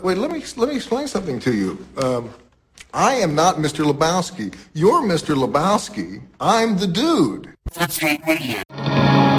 wait, let me explain something to you. I am not Mr. Lebowski. You're Mr. Lebowski. I'm the dude. Footscape Radio.